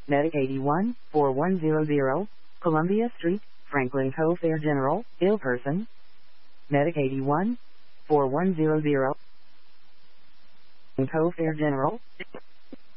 Medic 81, 4100, Columbia Street, Franklin Cove Fair General, ill person. Medic 81, 4100, Cove Fair General.